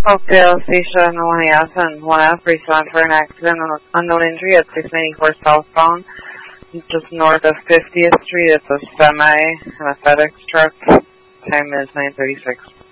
Oakdale Station, Laheyassan, 1F, respond for an accident on unknown injury at 694 southbound, just north of 50th Street. It's a semi and a FedEx truck. Time is 9:36.